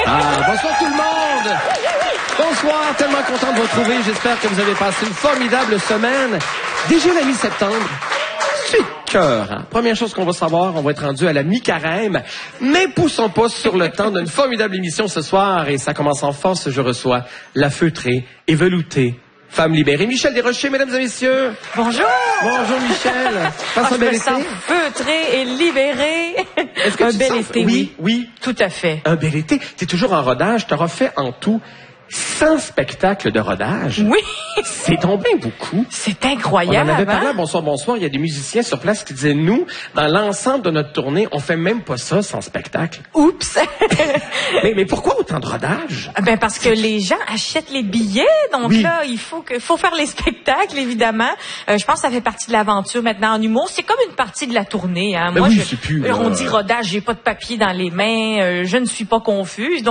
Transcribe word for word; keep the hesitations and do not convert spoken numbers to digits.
Ah, bonsoir tout le monde! Bonsoir, tellement content de vous retrouver. J'espère que vous avez passé une formidable semaine. Déjà la mi-septembre. C'est cœur. Hein? Première chose qu'on va savoir, on va être rendu à la mi-carême. Mais poussons pas sur le temps d'une formidable émission ce soir. Et ça commence en force. Je reçois la feutrée et veloutée femme libérée, Michel Desrochers, mesdames et messieurs. Bonjour. Bonjour Michel. Passe oh, un bel été. Feutrée et libérée. Est-ce que un tu bel sens... été, oui, oui. Oui. Tout à fait. Un bel été. T'es toujours en rodage. T'as refait en tout cent spectacles de rodage. Oui. C'est donc bien beaucoup. C'est incroyable. On en avait parlé hein? à Bonsoir, bonsoir. Il y a des musiciens sur place qui disaient, nous, dans l'ensemble de notre tournée, on fait même pas ça sans spectacle. Oups. mais, mais pourquoi autant de rodage? Ben parce que les gens achètent les billets, donc oui. là, il faut que, faut faire les spectacles, évidemment. Euh, je pense que ça fait partie de l'aventure maintenant en humour. C'est comme une partie de la tournée. Hein. Ben Moi, oui, je, c'est plus, on euh... dit rodage, j'ai pas de papier dans les mains, euh, je ne suis pas confuse. Donc,